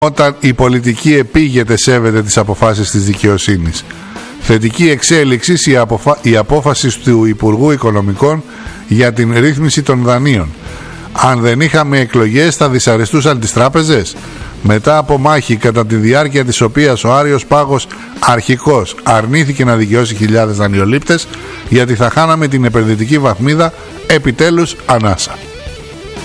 όταν η πολιτική επίγεται σέβεται τις αποφάσεις της δικαιοσύνης. Θετική εξέλιξη η απόφαση του Υπουργού Οικονομικών για την ρύθμιση των δανείων. Αν δεν είχαμε εκλογές θα δυσαρεστούσαν τις τράπεζες. Μετά από μάχη κατά τη διάρκεια της οποίας ο Άριος Πάγος αρχικώς αρνήθηκε να δικαιώσει χιλιάδες δανειολήπτες γιατί θα χάναμε την επενδυτική βαθμίδα, επιτέλους ανάσα.